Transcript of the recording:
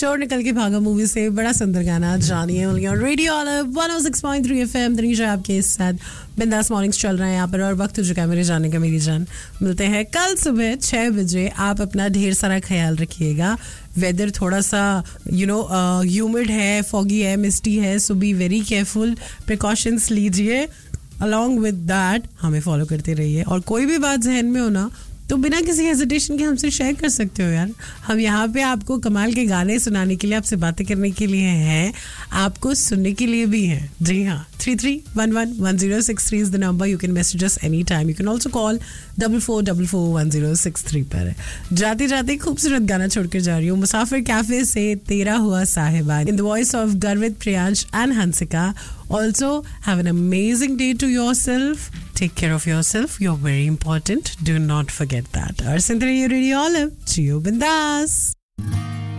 चोर निकल के भागा मूवी से बड़ा सुंदर गाना जानिए रेडियो 106.3 FM तनीजा आपके साथ बिंदास मॉर्निंग्स चल रहे हैं यहाँ पर और वक्त हो चुका है मेरे जाने का मेरी जान मिलते हैं कल सुबह 6 बजे आप अपना ढेर सारा ख्याल रखिएगा वेदर थोड़ा सा ह्यूमिड है फॉगी है मिस्टी है सो बी वेरी केयरफुल प्रिकॉशंस लीजिए अलॉन्ग विद दैट हमें फॉलो करते रहिए और कोई भी बात जहन में हो ना तो बिना किसी हेजिटेशन के हमसे शेयर कर सकते हो यार हम यहाँ पे आपको कमाल के गाने सुनाने के लिए आपसे बातें करने के लिए हैं आपको सुनने के लिए भी हैं जी हाँ 33111063 is the number you can message us anytime you can also call 44441063 पर जाते जाते खूबसूरत गाना छोड़कर जा रही हूँ मुसाफिर कैफे से तेरा हुआ साहिबा in the voice of Garvit Priyansh and Hansika also have an amazing day to yourself take care of yourself you're very important do not forget that और सुनते रहिए रेडियो ऑलिव जियो बिंदास